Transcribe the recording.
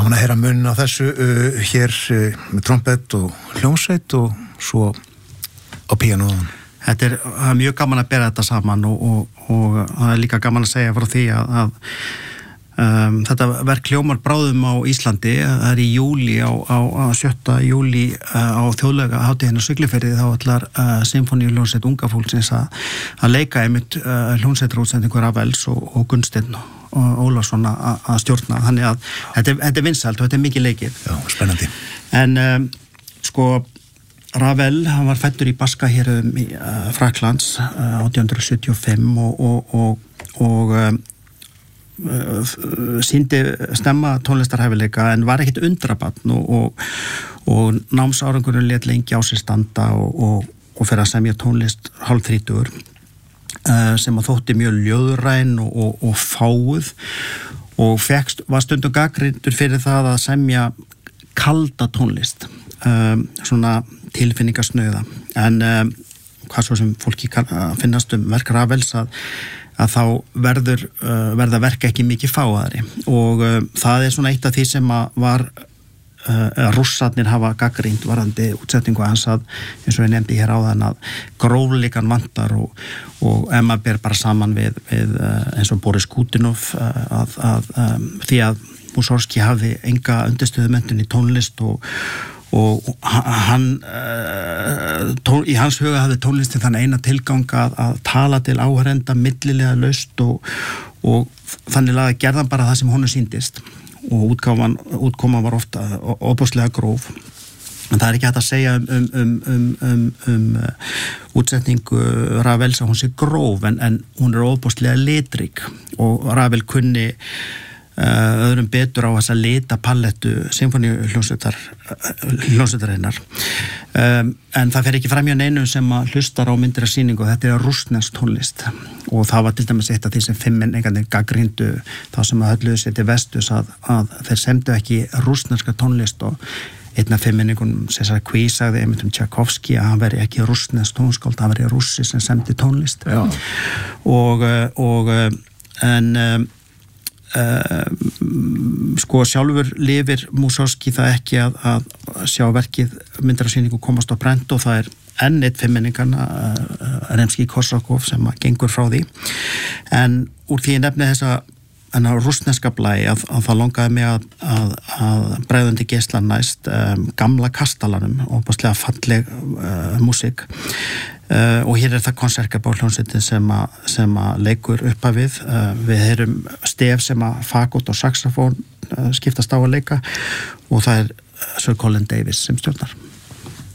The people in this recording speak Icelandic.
Gaman að heyra munn á þessu hér með trompet og hljómsveit og svo á píanóðan. Þetta er mjög gaman að bera þetta saman og það er líka gaman að segja frá því að þetta verk hljómar bráðum á Íslandi. Það er í júlí á 7. júlí á þjóðlega hátíðina Siglufirði. Þá ætlar Sinfóníuhljómsveit unga fólksins að leika einmitt hljómsveitarútsendingu Ravels og Gunnsteinn Ólafsson að stjórna, þannig að þetta er vinsælt og þetta er mikið leikið. Já, spennandi. En sko Ravel, hann var fæddur í Baskahéruðum í Fraklands 1875 og sýndi stemma tónlistarhæfileika en var ekkert undrabarn og námsárangurinn lét lengi á sér standa og fyrir að semja tónlist hálfþrítugur. Sem að þótti mjög ljóðræn og fáuð og var stundum gagnrýndur fyrir það að semja kalda tónlist, svona tilfinningasnauða, en hvað svo sem fólki finnast verk Ravels að þá verða verk ekki mikið fáaðri og það er svona eitt af því sem að var Rússarnir hafa gagnrýnt varðandi útsetningu hans að, eins og ég nefndi hér áðan, að grófleikan vantar og ef maður ber bara saman við eins og Boris Godunov því að Mussorgsky hafði enga undirstöðumenntun í tónlist og hann í hans huga hafði tónlistin þann eina tilgang að tala til áhorenda millilega laust og þannig að gerðan bara það sem honum sýndist og útkoman var ofta óbúslega gróf. En það er ekki hægt að segja útsetningu Ravels að hún sé gróf en hún er óbúslega litrík og Ravel kunni öðrum betur á þessa litapalettu sinfóníuhljómsveitarinnar. En það fer ekki fram hjá neinum sem að hlustar á myndir af sýningu og þetta er rússnesk tónlist og það var til dæmis eitt af því sem fimmenningarnir gagnrýndu þá sem að hölluðu sér til vestus að þeir semdu ekki rússneska tónlist og einn af fimmenningunum César Cui sagði einmitt Tchaikovsky að hann veri ekki rússnesk tónskáld, hann veri rússi sem semdi tónlist. Já. Sko sjálfur lifir Mussorgsky það ekki að sjá verkið myndarasýningu komast á prent og það er enn eitt fimmenningarna Rimskij-Korsakov sem gengur frá því en úr því ég nefni þessa rússneska blæ að það longaði mig að bregðundi geislan næst gamla kastalanum og opaslega falleg músík og hér er það konsertgebáhljómsveitin sem að leikur uppafið við heyrum stef sem að fagott og saxofón skiptast á að leika og það er Sir Colin Davis sem stjórnar.